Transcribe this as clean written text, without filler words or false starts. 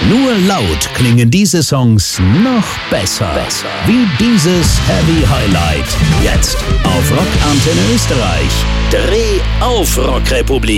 Nur laut klingen diese Songs noch besser. Wie dieses Heavy Highlight. Jetzt auf Rock Antenne Österreich. Dreh auf Rock Republik.